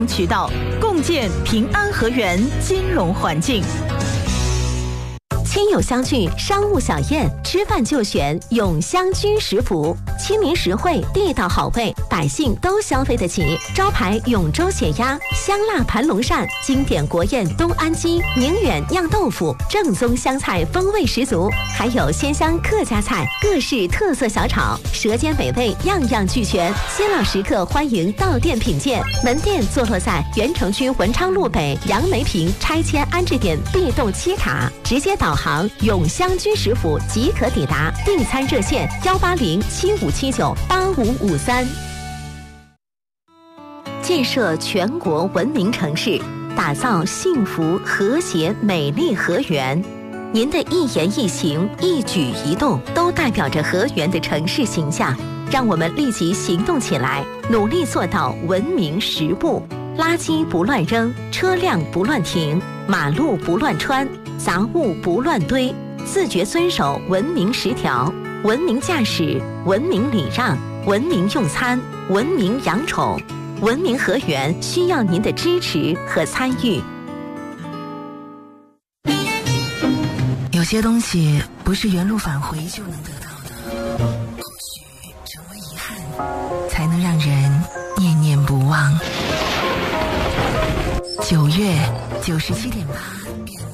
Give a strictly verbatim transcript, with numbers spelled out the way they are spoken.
渠道，共建平安和源金融环境。 亲友相聚，商务小宴，吃饭就选永香居食府，亲民实惠，地道好味，百姓都消费得起。招牌永州血鸭、香辣盘龙鳝，经典国宴东安鸡、宁远酿豆腐，正宗湘菜风味十足，还有鲜香客家菜、各式特色小炒，舌尖美味样样俱全。新老食客欢迎到店品鉴。门店坐落在原城区文昌路北杨梅坪拆迁安置点 B 栋七卡，直接导航永香居食府即可抵达。订餐热线幺八零七五七九八五五三。建设全国文明城市，打造幸福和谐美丽河源。您的一言一行、一举一动，都代表着河源的城市形象。让我们立即行动起来，努力做到文明十步：垃圾不乱扔，车辆不乱停，马路不乱穿，杂物不乱堆，自觉遵守文明十条。文明驾驶，文明礼让，文明用餐，文明养宠。文明河源需要您的支持和参与。 有些东西不是原路返回就能得到的，或许成为遗憾，才能让人念念不忘。九月九十七点八。